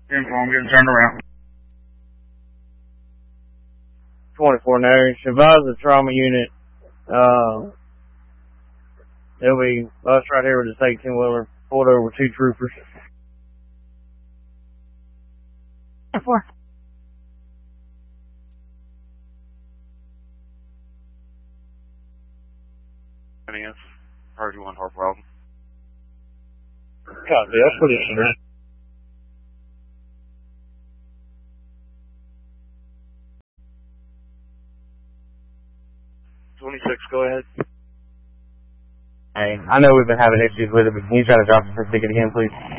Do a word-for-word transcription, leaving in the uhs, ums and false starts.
Info, I'm getting turned around. twenty-four Nary. Advise the trauma unit. Uh, there'll be us right here with this eighteen-wheeler. Pulled over two troopers. Four. Any else? Heard you want Harper Weldon. Copy, that's pretty sure. twenty-six, go ahead. Hey, I know we've been having issues with it, but can you try to drop the ticket again, please?